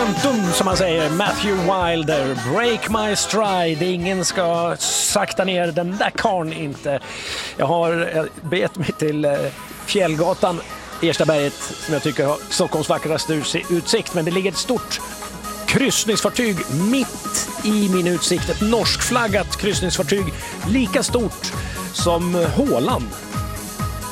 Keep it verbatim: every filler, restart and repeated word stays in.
dum, dum, som man säger. Matthew Wilder, Break My Stride. Ingen ska sakta ner den där karn inte. Jag har bet mig till Fjällgatan, Erstaberget, som jag tycker har Stockholms vackraste utsikt. Men det ligger ett stort kryssningsfartyg mitt i min utsikt. Ett norskflaggat kryssningsfartyg, lika stort som Håland.